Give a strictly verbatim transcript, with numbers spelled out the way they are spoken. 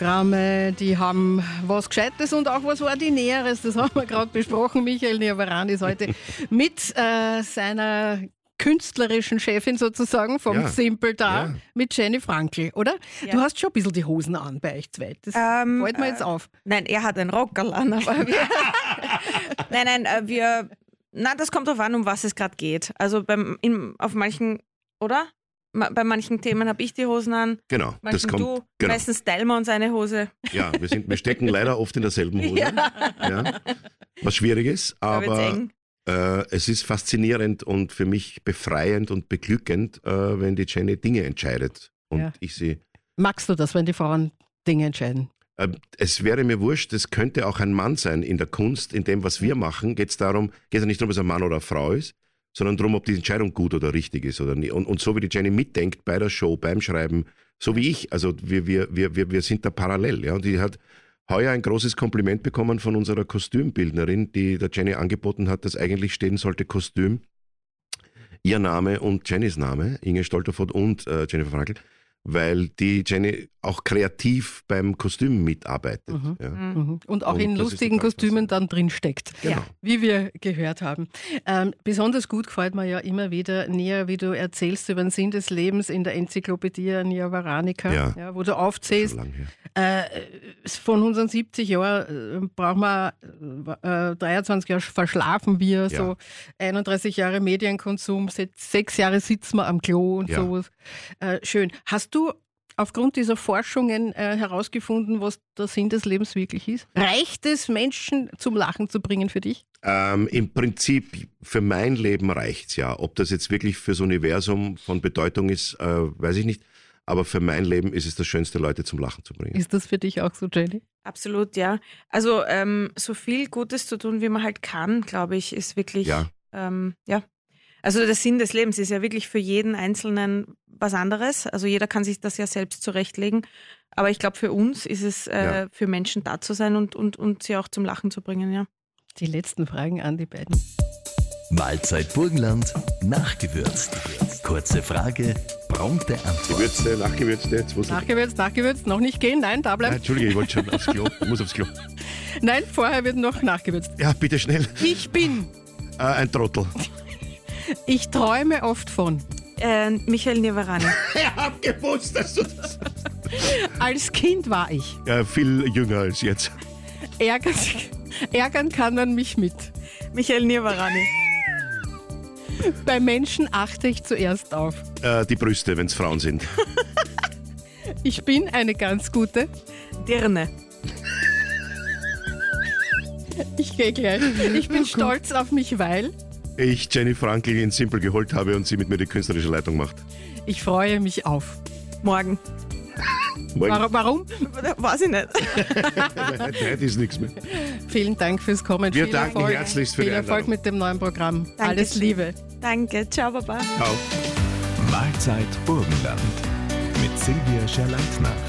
Programme, die haben was Gescheites und auch was Ordinäres. Das haben wir gerade besprochen. Michael Niavaran ist heute mit äh, seiner künstlerischen Chefin sozusagen vom Ja, Simple da, ja. mit Jenny Frankl, oder? Ja. Du hast schon ein bisschen die Hosen an bei euch zwei. Das Ähm, fällt mir äh, jetzt auf. Nein, er hat ein Rockerl an, aber wir. nein, nein, äh, wir. Nein, das kommt darauf an, um was es gerade geht. Also beim, in, auf manchen, oder? Ma, bei manchen Themen habe ich die Hosen an, Genau, das manchen kommt. du. Genau. Meistens teilen wir uns eine Hose. Ja, wir, sind, wir stecken leider oft in derselben Hose. Ja. Ja. Was schwierig ist, Da wird's aber eng. äh, es ist faszinierend und für mich befreiend und beglückend, äh, wenn die Jenny Dinge entscheidet und Ja. ich sie. Magst du das, wenn die Frauen Dinge entscheiden? Äh, es wäre mir wurscht, es könnte auch ein Mann sein in der Kunst, in dem, was wir machen, geht es darum, geht es ja nicht darum, ob es ein Mann oder eine Frau ist, sondern darum, ob die Entscheidung gut oder richtig ist oder nicht. Und, und so wie die Jenny mitdenkt bei der Show, beim Schreiben, so wie ich, also wir, wir, wir, wir, wir sind da parallel. Ja? Und die hat heuer ein großes Kompliment bekommen von unserer Kostümbildnerin, die der Jenny angeboten hat, dass eigentlich stehen sollte Kostüm, ihr Name und Jennys Name, Inge Stolterfoht und äh, Jennifer Frankl, weil die Jenny auch kreativ beim Kostüm mitarbeitet. Mhm. Ja. Mhm. Und auch Und in das ist lustigen total Kostümen dann drin steckt. Genau. Wie wir gehört haben. Ähm, besonders gut gefällt mir ja immer wieder näher, wie du erzählst über den Sinn des Lebens in der Enzyklopädie Niavaranica, Ja. ja, wo du aufzählst, Schon lang her. äh, von hundertsiebzig Jahren äh, brauchen wir äh, dreiundzwanzig Jahre verschlafen wir, Ja. so einunddreißig Jahre Medienkonsum, se- sechs Jahre sitzen wir am Klo und Ja. sowas. Äh, schön. Hast du aufgrund dieser Forschungen äh, herausgefunden, was der Sinn des Lebens wirklich ist? Reicht es, Menschen zum Lachen zu bringen für dich? Ähm, Im Prinzip für mein Leben reicht's ja. Ob das jetzt wirklich fürs Universum von Bedeutung ist, äh, weiß ich nicht. Aber für mein Leben ist es das Schönste, Leute zum Lachen zu bringen. Ist das für dich auch so, Jenny? Absolut, ja. Also ähm, so viel Gutes zu tun, wie man halt kann, glaube ich, ist wirklich, Ja. ähm, ja. Also der Sinn des Lebens ist ja wirklich für jeden Einzelnen was anderes. Also jeder kann sich das ja selbst zurechtlegen. Aber ich glaube, für uns ist es, äh, Ja. für Menschen da zu sein und, und, und sie auch zum Lachen zu bringen, ja. Die letzten Fragen an die beiden. Mahlzeit Burgenland, nachgewürzt. Kurze Frage, prompte Antwort. Gewürzte, nachgewürzte, jetzt muss ich. Nachgewürzt, nachgewürzt, noch nicht gehen, nein, da Nein, bleiben. Entschuldige, ich wollte schon aufs Klo. Ich muss aufs Klo. Nein, vorher wird noch nachgewürzt. Ja, bitte schnell. Ich bin, Äh, ein Trottel. ich träume oft von. Äh, Michael Nivarani. Ich hab gewusst, dass du das. Als Kind war ich. Ja, viel jünger als jetzt. Ärgern, ärgern kann man mich mit. Michael Nivarani. Bei Menschen achte ich zuerst auf. Äh, die Brüste, wenn es Frauen sind. Ich bin eine ganz gute. Dirne. Ich gehe gleich. Ich bin stolz auf mich, weil Ich Jenny Frankl in Simple geholt habe und sie mit mir die künstlerische Leitung macht. ich freue mich auf. Morgen. Morgen. War- Warum? Weiß ich nicht. Heute heute ist nichts mehr. Vielen Dank fürs Kommen. Wir Viel danken Erfolg. herzlichst für Viel die Erfolg Einladung. mit dem neuen Programm. Alles Dankeschön. Liebe. Danke. Ciao, Baba. Ciao. Mahlzeit Burgenland mit Silvia Scherleitner.